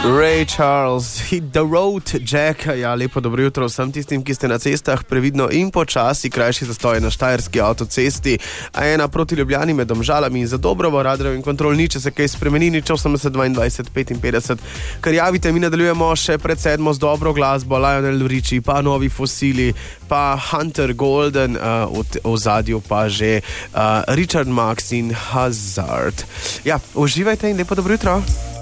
Ray Charles, Hit the Road, Jack. Ja, lepo dobro jutro vsem tistim, ki ste na cestah, previdno in počasi, krajši zastoj na štajerski avtocesti, A1 proti Ljubljani med Domžalami in za Dobrovo, Radrev in Kontrol ni, če se kaj spremeni, nič 80 22 55. Kar javite, mi nadaljujemo še pred 7 z dobro glasbo, Lionel Richie, pa Novi Fosili, pa Hunter Golden, v zadju pa že Richard Marx in Hazard. Ja, uživajte in lepo dobro jutro.